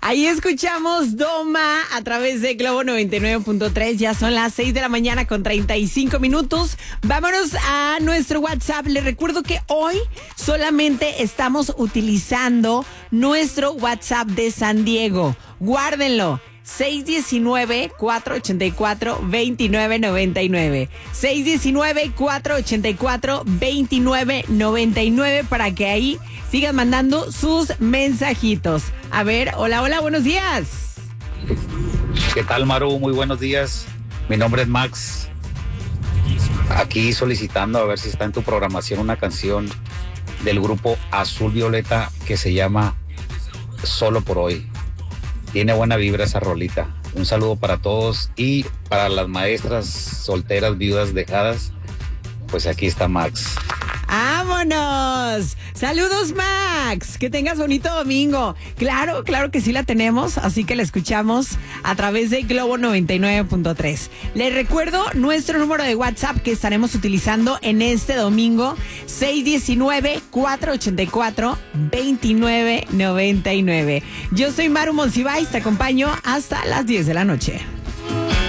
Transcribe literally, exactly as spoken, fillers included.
Ahí escuchamos Doma a través de Globo noventa y nueve punto tres. Ya son las seis de la mañana con treinta y cinco minutos. Vámonos a nuestro WhatsApp. Les recuerdo que hoy solamente estamos utilizando nuestro WhatsApp de San Diego. Guárdenlo. seis uno nueve, cuatro ocho cuatro, dos nueve nueve nueve. seis uno nueve, cuatro ocho cuatro, dos nueve nueve nueve para que ahí sigan mandando sus mensajitos. A ver, hola, hola, buenos días. ¿Qué tal, Maru? Muy buenos días. Mi nombre es Max. Aquí solicitando a ver si está en tu programación una canción del grupo Azul Violeta que se llama Solo por Hoy. Tiene buena vibra esa rolita. Un saludo para todos y para las maestras solteras, viudas, dejadas. Pues aquí está Max. ¡Vámonos! ¡Saludos, Max! Que tengas bonito domingo. Claro, claro que sí la tenemos, así que la escuchamos a través de Globo noventa y nueve punto tres. Les recuerdo nuestro número de WhatsApp que estaremos utilizando en este domingo, seis uno nueve, cuatro ocho cuatro, dos nueve nueve nueve. Yo soy Maru Monsiváis, te acompaño hasta las diez de la noche.